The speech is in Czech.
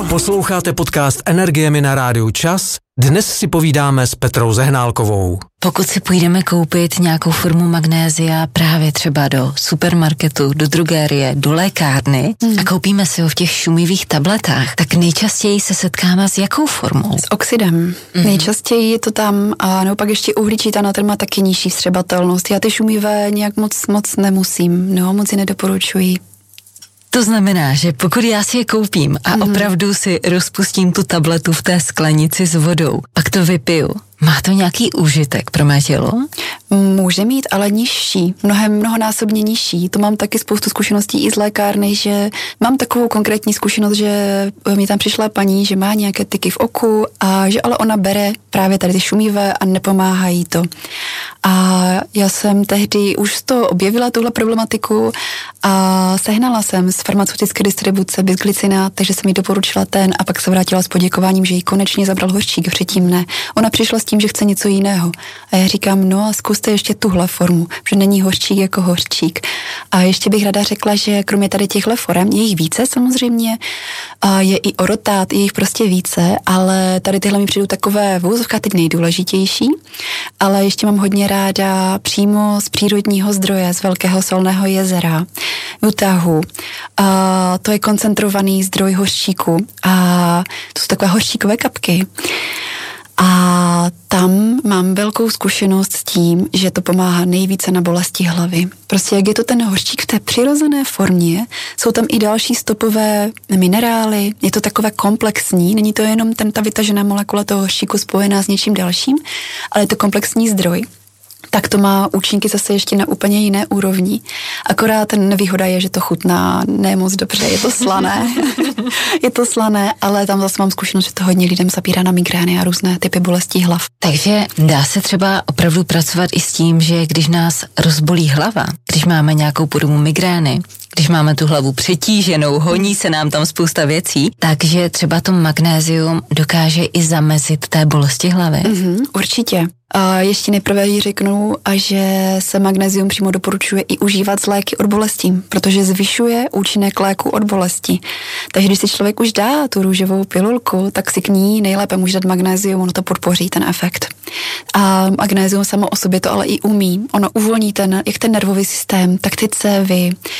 Posloucháte podcast Energiemi na rádiu Čas? Dnes si povídáme s Petrou Zehnálkovou. Pokud si půjdeme koupit nějakou formu magnézia právě třeba do supermarketu, do drogérie, do lékárny a koupíme si ho v těch šumivých tabletách, tak nejčastěji se setkáme s jakou formou? S oxidem. Nejčastěji je to tam a naopak ještě uhličitá ten má taky nižší vstřebatelnost. Já ty šumivé nějak moc nemusím, moc je nedoporučuji. To znamená, že pokud já si je koupím a opravdu si rozpustím tu tabletu v té sklenici s vodou, pak to vypiju, má to nějaký užitek pro mé tělo? Může mít, ale nižší, mnohonásobně nižší. To mám taky spoustu zkušeností i z lékárny, že mám takovou konkrétní zkušenost, že mi tam přišla paní, že má nějaké tyky v oku a že ale ona bere právě tady ty šumivé a nepomáhají to. A já jsem tehdy už to objevila, tuhle problematiku, a sehnala jsem z farmaceutické distribuce bisglycinát, takže jsem jí doporučila ten a pak se vrátila s poděkováním, že jí konečně zabral hořčík, předtím ne. Ona přišla s tím, že chce něco jiného. A já říkám, a zkuste ještě tuhle formu, že není hořčík jako hořčík. A ještě bych ráda řekla, že kromě tady těchhle forem, je jich více samozřejmě, a je i orotát, je jich prostě více, ale tady tyhle mi přijdou takové v úzovkách teď nejdůležitější, ale ještě mám hodně ráda přímo z přírodního zdroje, z Velkého solného jezera, Utahu. A to je koncentrovaný zdroj hořčíku a to jsou takové hořčíkové kapky. A tam mám velkou zkušenost s tím, že to pomáhá nejvíce na bolesti hlavy. Prostě jak je to ten hořčík v té přirozené formě, jsou tam i další stopové minerály, je to takové komplexní, není to jenom ta vytažená molekula toho hořčíku spojená s něčím dalším, ale je to komplexní zdroj. Tak to má účinky zase ještě na úplně jiné úrovni. Akorát ten nevýhoda je, že to chutná ne moc dobře, je to slané. Je to slané, ale tam zase mám zkušenost, že to hodně lidem zapírá na migrény a různé typy bolestí hlav. Takže dá se třeba opravdu pracovat i s tím, že když nás rozbolí hlava, když máme nějakou podobu migrény, když máme tu hlavu přetíženou, honí se nám tam spousta věcí, takže třeba to magnézium dokáže i zamezit té bolesti hlavy. Určitě. A ještě nejprve jí řeknu, že se magnézium přímo doporučuje i užívat z léky od bolesti, protože zvyšuje účinek léku od bolesti. Takže když si člověk už dá tu růžovou pilulku, tak si k ní nejlépe může dát magnézium, ono to podpoří ten efekt. A magnézium samo o sobě to ale i umí. Ono uvolní jak ten nervový systém, tak ty cévy,